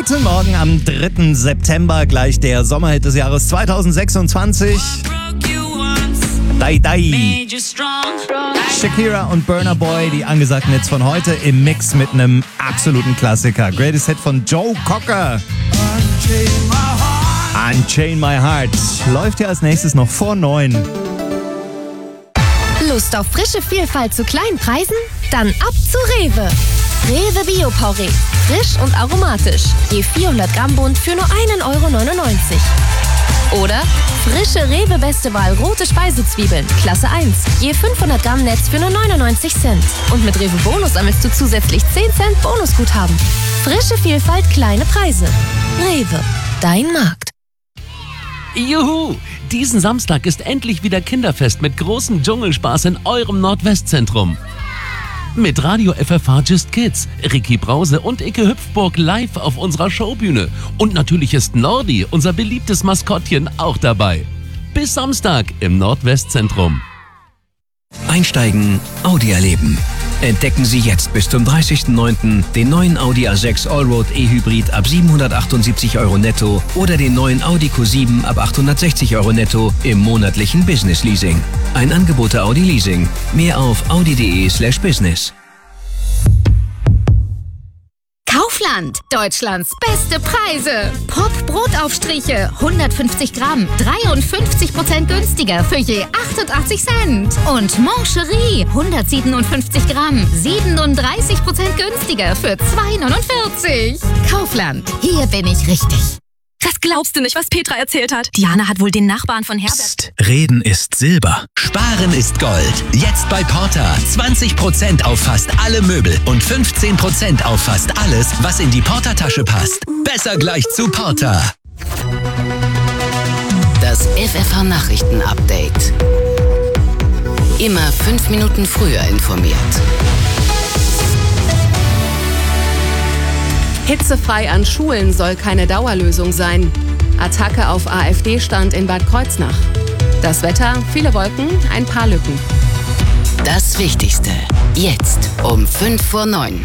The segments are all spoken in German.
Guten Morgen am 3. September, gleich der Sommerhit des Jahres 2026. Die Die. Shakira und Burna Boy, die angesagten Hits von heute im Mix mit einem absoluten Klassiker. Greatest Hit von Joe Cocker. Unchain My Heart. Läuft ja als nächstes noch vor 9. Lust auf frische Vielfalt zu kleinen Preisen? Dann ab zu Rewe. Rewe Bio-Porree. Frisch und aromatisch. Je 400 Gramm Bund für nur 1,99 €. Oder frische Rewe Beste Wahl rote Speisezwiebeln, Klasse 1. Je 500 Gramm Netz für nur 99 Cent. Und mit Rewe Bonus sammelst du zusätzlich 10 Cent Bonusguthaben. Frische Vielfalt, kleine Preise. Rewe, dein Markt. Juhu! Diesen Samstag ist endlich wieder Kinderfest mit großem Dschungelspaß in eurem Nordwestzentrum. Mit Radio FFH Just Kids, Ricky Brause und Icke Hüpfburg live auf unserer Showbühne. Und natürlich ist Nordi, unser beliebtes Maskottchen, auch dabei. Bis Samstag im Nordwestzentrum. Einsteigen, Audi erleben. Entdecken Sie jetzt bis zum 30.09. den neuen Audi A6 Allroad E-Hybrid ab 778 € netto oder den neuen Audi Q7 ab 860 € netto im monatlichen Business Leasing. Ein Angebot der Audi Leasing. Mehr auf audi.de/business. Kaufland, Deutschlands beste Preise. Pop-Brotaufstriche, 150 Gramm, 53% günstiger für je 88 Cent. Und Mancherie, 157 Gramm, 37% günstiger für 2,49 €. Kaufland, hier bin ich richtig. Das glaubst du nicht, was Petra erzählt hat. Diana hat wohl den Nachbarn von Herbert... Psst, Reden ist Silber. Sparen ist Gold. Jetzt bei Porter. 20% auf fast alle Möbel und 15% auf fast alles, was in die Porter-Tasche passt. Besser gleich zu Porter. Das FFH-Nachrichten-Update. Immer 5 Minuten früher informiert. Hitzefrei an Schulen soll keine Dauerlösung sein. Attacke auf AfD-Stand in Bad Kreuznach. Das Wetter, viele Wolken, ein paar Lücken. Das Wichtigste. Jetzt um 8:55.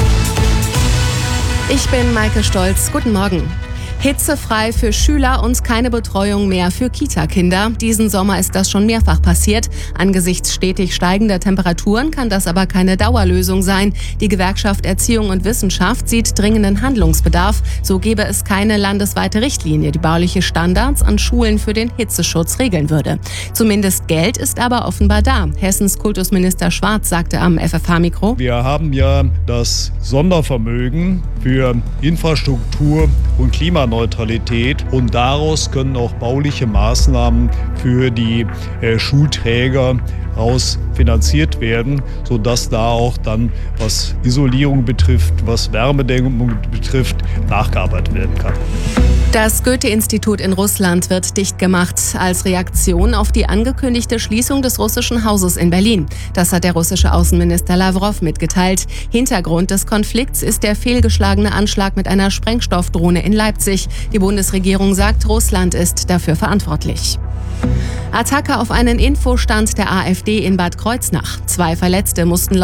Ich bin Maike Stolz. Guten Morgen. Hitzefrei für Schüler und keine Betreuung mehr für Kita-Kinder. Diesen Sommer ist das schon mehrfach passiert. Angesichts stetig steigender Temperaturen kann das aber keine Dauerlösung sein. Die Gewerkschaft Erziehung und Wissenschaft sieht dringenden Handlungsbedarf. So gäbe es keine landesweite Richtlinie, die bauliche Standards an Schulen für den Hitzeschutz regeln würde. Zumindest Geld ist aber offenbar da. Hessens Kultusminister Schwarz sagte am FFH-Mikro: Wir haben ja das Sondervermögen für Infrastruktur und Klimaneutralität und daraus können auch bauliche Maßnahmen für die Schulträger finanziert werden, sodass da auch dann, was Isolierung betrifft, was Wärmedämmung betrifft, nachgearbeitet werden kann. Das Goethe-Institut in Russland wird dicht gemacht als Reaktion auf die angekündigte Schließung des russischen Hauses in Berlin. Das hat der russische Außenminister Lavrov mitgeteilt. Hintergrund des Konflikts ist der fehlgeschlagene Anschlag mit einer Sprengstoffdrohne in Leipzig. Die Bundesregierung sagt, Russland ist dafür verantwortlich. Attacke auf einen Infostand der AfD in Bad Kreuznach. 2 Verletzte mussten